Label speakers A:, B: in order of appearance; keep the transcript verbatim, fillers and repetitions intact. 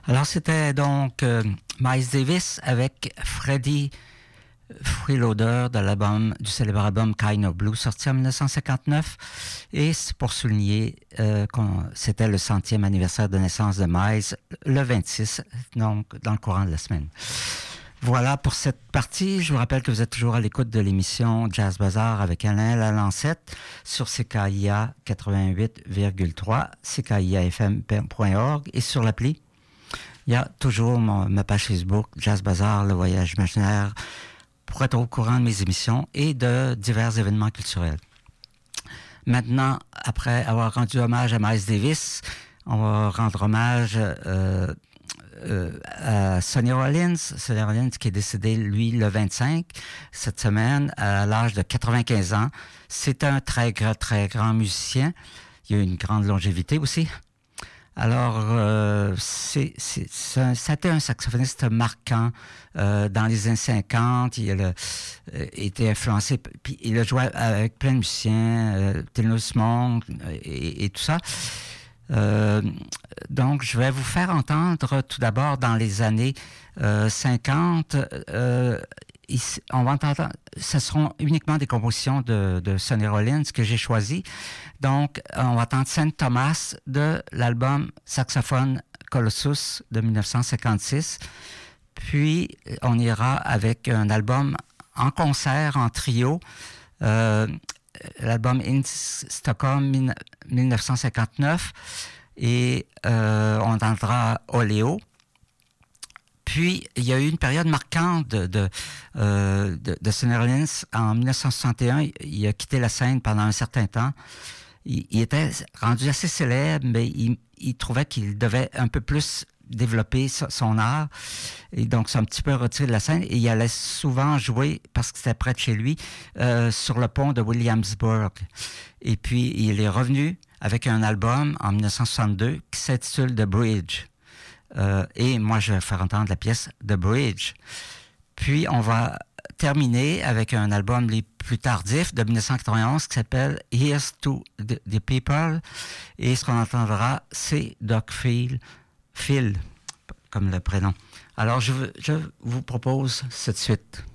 A: Alors, c'était donc euh, Miles Davis avec Freddie Freeloader de l'album, du célèbre album Kind of Blue, sorti en dix-neuf cent cinquante-neuf. Et c'est pour souligner euh, que c'était le centième anniversaire de naissance de Miles, le vingt-six, donc dans le courant de la semaine. Voilà pour cette partie. Je vous rappelle que vous êtes toujours à l'écoute de l'émission Jazz Bazaar avec Alain Lalancette sur C K I A quatre-vingt-huit virgule trois, C K I A F M point org et sur l'appli. Il y a toujours mon, ma page Facebook, Jazz Bazaar, le voyage imaginaire, pour être au courant de mes émissions et de divers événements culturels. Maintenant, après avoir rendu hommage à Miles Davis, on va rendre hommage euh, euh, à Sonny Rollins. Sonny Rollins qui est décédé, lui, le vingt-cinq, cette semaine, à l'âge de quatre-vingt-quinze ans. C'est un très, très, très grand musicien. Il a une grande longévité aussi. Alors, euh, c'est, c'est, c'est un, c'était un saxophoniste marquant euh, dans les années cinquante. Il a euh, été influencé, puis il a joué avec plein de musiciens, euh, Thelonious Monk et, et tout ça. Euh, donc, je vais vous faire entendre tout d'abord dans les années euh, cinquante. Euh, ici, on va entendre, ce seront uniquement des compositions de, de Sonny Rollins que j'ai choisies. Donc, on va entendre Saint Thomas de l'album Saxophone Colossus de dix-neuf cent cinquante-six. Puis, on ira avec un album en concert, en trio, euh, l'album In Stockholm dix-neuf cent cinquante-neuf. Et euh, on entendra Oléo. Puis, il y a eu une période marquante de, de, euh, de, de Sonny Rollins. En dix-neuf cent soixante et un, il a quitté la scène pendant un certain temps. Il, il était rendu assez célèbre, mais il, il trouvait qu'il devait un peu plus développer so, son art. Et donc, c'est un petit peu retiré de la scène. Et il allait souvent jouer, parce que c'était près de chez lui, euh, sur le pont de Williamsburg. Et puis, il est revenu avec un album en dix-neuf cent soixante-deux qui s'intitule The Bridge. Euh, et moi, je vais faire entendre la pièce The Bridge. Puis, on va terminer avec un album les plus tardif de dix-neuf cent quatre-vingt-onze qui s'appelle Here's to the, the People. Et ce qu'on entendra, c'est Doc Phil, Phil, comme le prénom. Alors, je, je vous propose cette suite.